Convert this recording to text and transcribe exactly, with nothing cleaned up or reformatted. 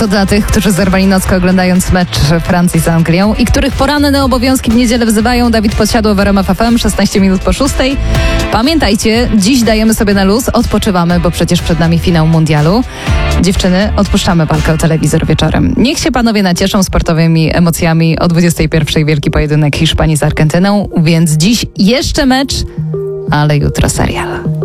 To dla tych, którzy zerwali nockę oglądając mecz Francji z Anglią i których poranne obowiązki w niedzielę wzywają. Dawid Podsiadło w R M F F M, szesnaście minut po szóstej. Pamiętajcie, dziś dajemy sobie na luz, odpoczywamy, bo przecież przed nami finał mundialu. Dziewczyny, odpuszczamy walkę o telewizor wieczorem. Niech się panowie nacieszą sportowymi emocjami. O dwudziestej pierwszej wielki pojedynek Hiszpanii z Argentyną, więc dziś jeszcze mecz, ale jutro serial.